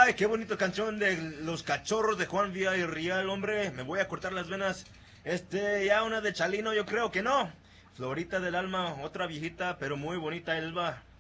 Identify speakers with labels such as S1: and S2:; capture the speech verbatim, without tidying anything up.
S1: Ay, qué bonita canción de Los Cachorros de Juan Villa y Rial, hombre. Me voy a cortar las venas. Este, ya una de Chalino, yo creo que no. Florita del alma, otra viejita, pero muy bonita, Elba.